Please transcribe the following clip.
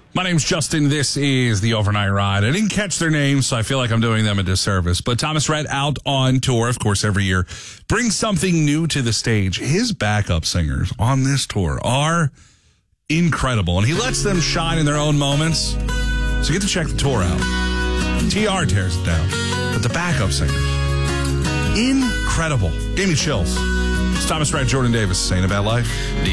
My name's Justin. This is the Overnight Ride. I didn't catch their names, so I feel like I'm doing them a disservice. But Thomas Rhett out on tour, of course, every year, brings something new to the stage. His backup singers on this tour are incredible, and he lets them shine in their own moments. So get to check the tour out. TR tears it down, but the backup singers, incredible. Gave me chills. It's Thomas Rhett, Jordan Davis, Ain't a Bad Life.